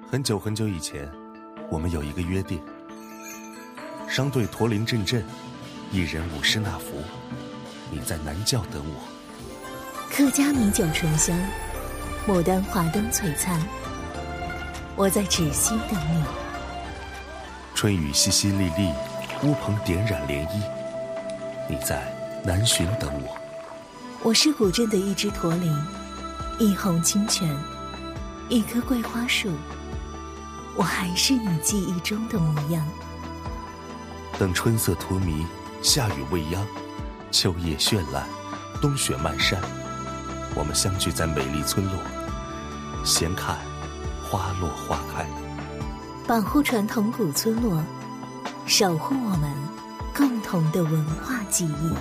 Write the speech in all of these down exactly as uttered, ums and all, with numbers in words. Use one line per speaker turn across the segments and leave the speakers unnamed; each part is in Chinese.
很久很久以前，我们有一个约定，商队驼铃阵阵，一人五十纳福，你在南教等我。
客家米酒醇香，牡丹华灯璀璨，我在芷溪等你。
春雨淅淅沥沥，乌篷点染涟漪，你在南浔等我。
我是古镇的一只驼铃，一泓清泉，一棵桂花树，我还是你记忆中的模样。
等春色荼蘼，夏雨未央，秋叶绚烂，冬雪漫山，我们相聚在美丽村落，闲看花落花开。
保护传统古村落，守护我们共同的文化记忆。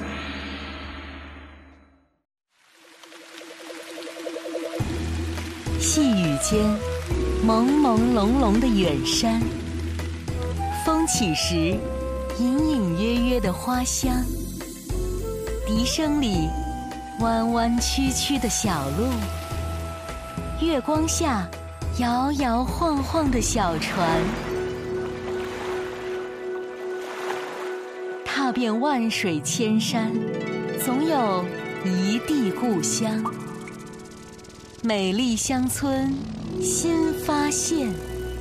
细雨间，朦朦胧胧的远山，风起时，隐隐约约的花香，笛声里，弯弯曲曲的小路，月光下，摇摇晃晃的小船，踏遍万水千山，总有一地故乡。美丽乡村新发现。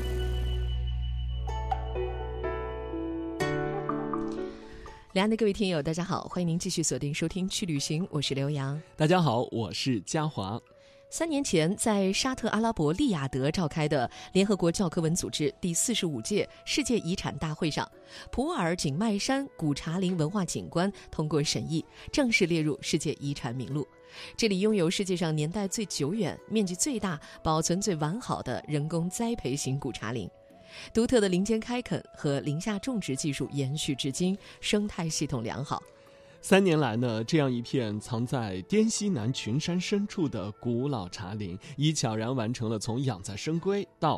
两岸的各位听友大家好，欢迎您继续锁定收听去旅行，我是刘洋。
大家好，我是嘉华。
三年前在沙特阿拉伯利雅得召开的联合国教科文组织第四十五届世界遗产大会上，普洱景迈山古茶陵文化景观通过审议，正式列入世界遗产名录。这里拥有世界上年代最久远、面积最大、保存最完好的人工栽培型古茶陵，独特的林间开垦和林下种植技术延续至今，生态系统良好。
三年来呢，这样一片藏在滇西南群山深处的古老茶林，已悄然完成了从养在深闺到